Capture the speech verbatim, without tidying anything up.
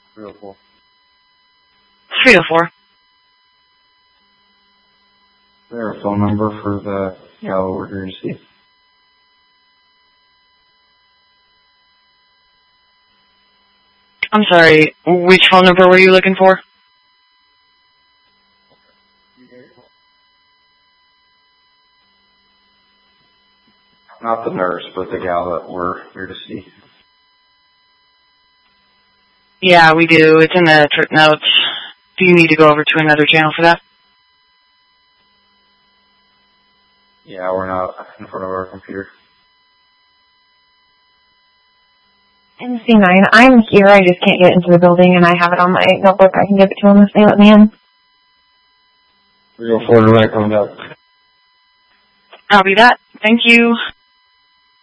three oh four. three oh four. Is there a phone number for the gal we're here to see? I'm sorry, which phone number were you looking for? Not the nurse, but the gal that we're here to see. Yeah, we do. It's in the trip notes. Do you need to go over to another channel for that? Yeah, we're not in front of our computer. M C nine, I'm here. I just can't get into the building, and I have it on my notebook. I can give it to them if they let me in. three oh four direct coming up. Copy that. Thank you.